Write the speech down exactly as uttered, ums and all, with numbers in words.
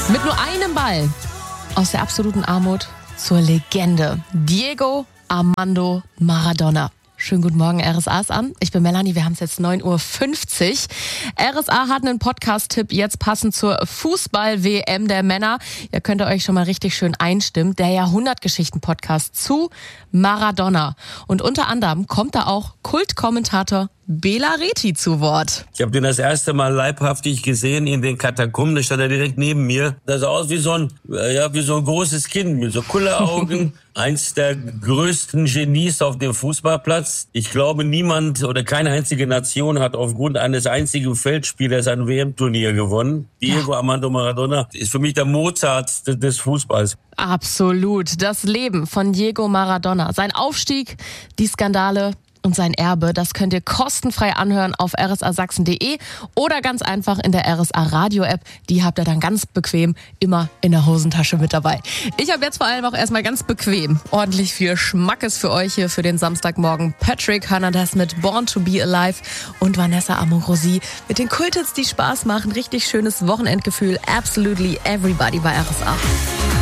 Mit nur einem Ball aus der absoluten Armut zur Legende. Diego Armando Maradona. Schönen guten Morgen, R S A ist an. Ich bin Melanie, wir haben es jetzt neun Uhr fünfzig. R S A hat einen Podcast-Tipp jetzt passend zur Fußball-W M der Männer. Ihr könnt euch schon mal richtig schön einstimmen. Der Jahrhundertgeschichten-Podcast zu Maradona. Und unter anderem kommt da auch Kultkommentator Bela Reti zu Wort. Ich habe den das erste Mal leibhaftig gesehen in den Katakomben. Da stand er direkt neben mir. Das sah aus wie so ein, ja, wie so ein großes Kind mit so Kulleraugen. Eins der größten Genies auf dem Fußballplatz. Ich glaube, niemand oder keine einzige Nation hat aufgrund eines einzigen Feldspielers ein W M-Turnier gewonnen. Diego Armando Maradona ist für mich der Mozart des Fußballs. Absolut. Das Leben von Diego Maradona. Sein Aufstieg, die Skandale und sein Erbe, das könnt ihr kostenfrei anhören auf r s a sachsen punkt d e oder ganz einfach in der R S A Radio App. Die habt ihr dann ganz bequem immer in der Hosentasche mit dabei. Ich habe jetzt vor allem auch erstmal ganz bequem ordentlich viel Schmackes für euch hier für den Samstagmorgen. Patrick Hernandez mit Born to be Alive und Vanessa Amorosi mit den Kulthits, die Spaß machen. Richtig schönes Wochenendgefühl. Absolutely everybody bei R S A.